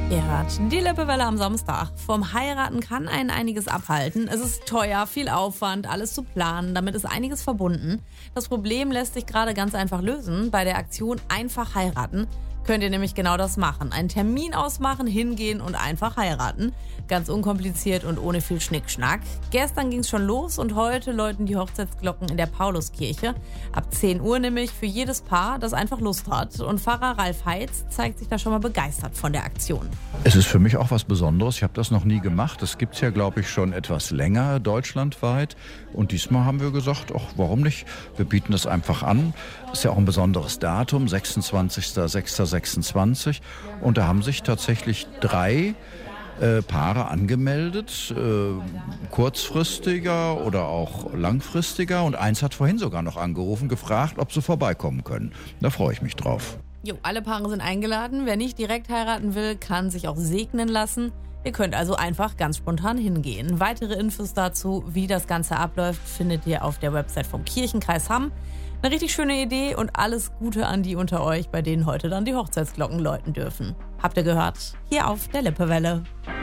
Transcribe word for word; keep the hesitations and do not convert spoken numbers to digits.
Ihr hört die Lippewelle am Samstag. Vom Heiraten kann einen einiges abhalten. Es ist teuer, viel Aufwand, alles zu planen. Damit ist einiges verbunden. Das Problem lässt sich gerade ganz einfach lösen. Bei der Aktion Einfach heiraten könnt ihr nämlich genau das machen. Einen Termin ausmachen, hingehen und einfach heiraten. Ganz unkompliziert und ohne viel Schnickschnack. Gestern ging es schon los und heute läuten die Hochzeitsglocken in der Pauluskirche. Ab zehn Uhr nämlich für jedes Paar, das einfach Lust hat. Und Pfarrer Ralf Heitz zeigt sich da schon mal begeistert von der Aktion. Es ist für mich auch was Besonderes. Ich habe das noch nie gemacht. Das gibt es ja, glaube ich, schon etwas länger deutschlandweit. Und diesmal haben wir gesagt, ach, warum nicht? Wir bieten das einfach an. Ist ja auch ein besonderes Datum, sechsundzwanzigster sechster sechsundzwanzig. Und da haben sich tatsächlich drei äh, Paare angemeldet, äh, kurzfristiger oder auch langfristiger. Und eins hat vorhin sogar noch angerufen, gefragt, ob sie vorbeikommen können. Da freue ich mich drauf. Jo, alle Paare sind eingeladen. Wer nicht direkt heiraten will, kann sich auch segnen lassen. Ihr könnt also einfach ganz spontan hingehen. Weitere Infos dazu, wie das Ganze abläuft, findet ihr auf der Website vom Kirchenkreis Hamm. Eine richtig schöne Idee und alles Gute an die unter euch, bei denen heute dann die Hochzeitsglocken läuten dürfen. Habt ihr gehört? Hier auf der Lippewelle.